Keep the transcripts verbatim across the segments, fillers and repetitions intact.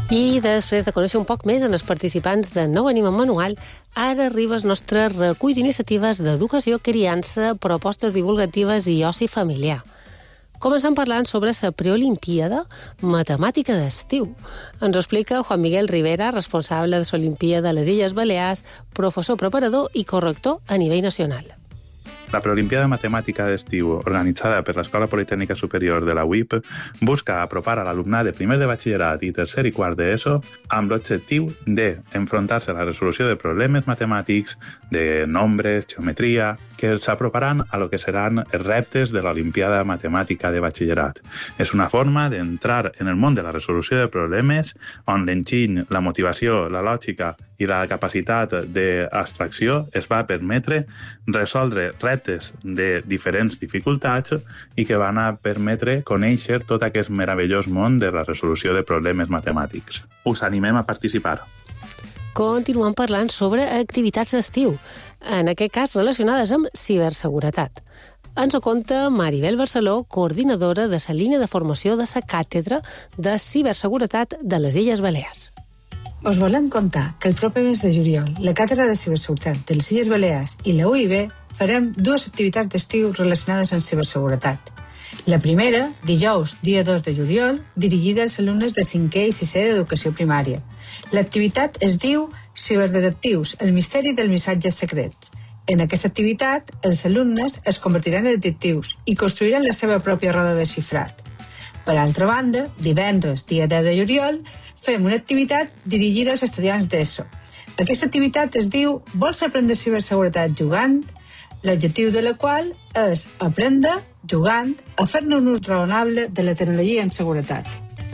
I després de conèixer un poc més en els participants de Nou Ànima Manual, ara arriba el nostre recull d'iniciatives d'educació, criança, propostes divulgatives i oci familiar. Comencem parlant sobre la preolimpíada matemàtica d'estiu. Ens explica Juan Miguel Rivera, responsable de l'Olimpíada de les Illes Balears, professor preparador i corrector a nivell nacional. La Preolimpiada Matemàtica d'Estiu, organitzada per l'Escola Politècnica Superior de la U I P, busca apropar a l'alumnat de primer de batxillerat i tercer i quart d'ESO amb l'objectiu d'enfrontar-se a la resolució de problemes matemàtics, de nombres, geometria, que s'aproparan a lo que seran els reptes de l'Olimpiada Matemàtica de Batxillerat. És una forma d'entrar en el món de la resolució de problemes on l'enginy, la motivació, la lògica i la capacitat d'abstracció es va permetre resoldre reptes de diferents dificultats i que van a permetre conèixer tot aquest meravellós món de la resolució de problemes matemàtics. Us animem a participar. Continuem parlant sobre activitats d'estiu, en aquest cas relacionades amb ciberseguretat. Ens ho conta Maribel Barceló, coordinadora de la línia de formació de la Càtedra de Ciberseguretat de les Illes Balears. Us volem contar que el proper mes de juliol la Càtedra de Ciberseguretat de les Illes Balears i la U I B farem dues activitats d'estiu relacionades amb ciberseguretat. La primera, dijous, dia dos de juliol, dirigida als alumnes de cinquè i sisè d'educació primària. L'activitat es diu Ciberdetectius, el misteri del missatge secret. En aquesta activitat, els alumnes es convertiran en detectius i construiran la seva pròpia roda de xifrat. Per altra banda, divendres, dia deu de juliol, fem una activitat dirigida als estudiants d'ESO. Aquesta activitat es diu Vols aprendre ciberseguretat jugant? L'objectiu de la qual és aprendre, jugant, a fer-ne un ús raonable de la tecnologia en seguretat.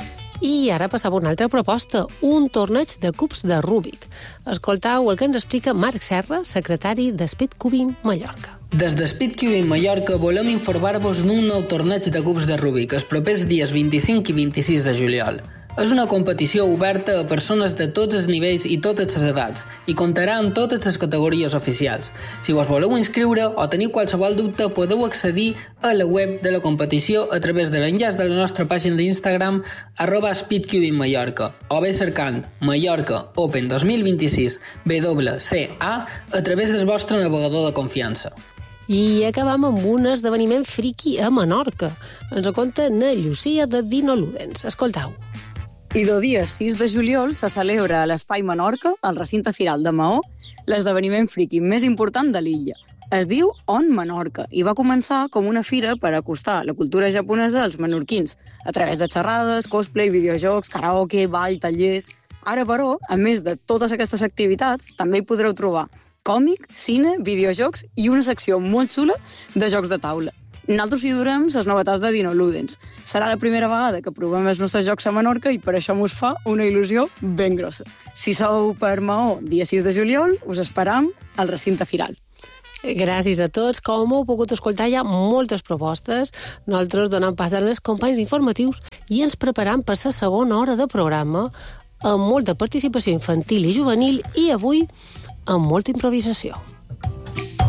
I ara passava una altra proposta, un torneig de cubs de Rubik. Escoltau el que ens explica Marc Serra, secretari de Speedcubing Mallorca. Des de Speedcubing Mallorca volem informar-vos d'un nou torneig de cubs de Rubik els propers dies vint-i-cinc i vint-i-sis de juliol. És una competició oberta a persones de tots els nivells i totes les edats i comptarà amb totes les categories oficials. Si vos voleu inscriure o teniu qualsevol dubte, podeu accedir a la web de la competició a través de l'enllaç de la nostra pàgina d'Instagram arroba speedcubingmallorca o bé cercant Mallorca Open dos mil vint-i-sis W C A a través del vostre navegador de confiança. I acabam amb un esdeveniment friki a Menorca. Ens ho conta na Llucia de Dino Ludens. Escoltau. I el dia sis de juliol se celebra a l'Espai Menorca, al recinte firal de Maó, l'esdeveniment friki més important de l'illa. Es diu On Menorca i va començar com una fira per acostar la cultura japonesa als menorquins, a través de xerrades, cosplay, videojocs, karaoke, ball, tallers... Ara, però, a més de totes aquestes activitats, també hi podreu trobar còmic, cine, videojocs i una secció molt xula de jocs de taula. Nosaltres hi durem les novetats de Dino Ludens. Serà la primera vegada que provem els nostres jocs a Menorca i per això mos fa una il·lusió ben grossa. Si sou per Maó, dia sis de juliol, us esperam al recinte firal. Gràcies a tots. Com heu pogut escoltar, hi ha moltes propostes. Nosaltres donem pas als companys informatius i ens preparam per la segona hora de programa amb molta participació infantil i juvenil i avui amb molta improvisació.